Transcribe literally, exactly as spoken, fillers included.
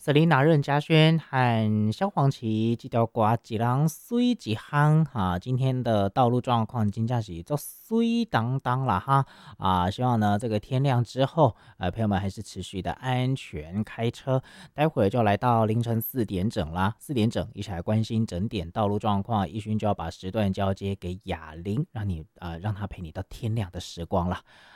瑟琳娜、任嘉轩和萧煌奇这条歌一人水一行哈，今天的道路状况真正是做水当当啦哈啊！希望呢这个天亮之后，呃，朋友们还是持续的安全开车。待会儿就来到凌晨四点整啦，四点整一起来关心整点道路状况。一勋就要把时段交接给哑铃，让你呃让他陪你到天亮的时光了。